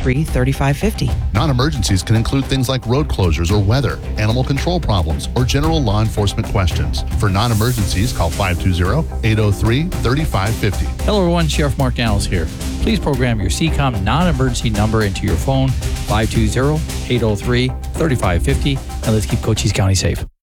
803-3550. Non-emergencies can include things like road closures or weather, animal control problems, or general law enforcement questions. For non-emergencies, call 520-803-3550. Hello everyone, Sheriff Mark Daniels here. Please program your CCOM non-emergency number into your phone, 520-803-3550, and let's keep Cochise County safe.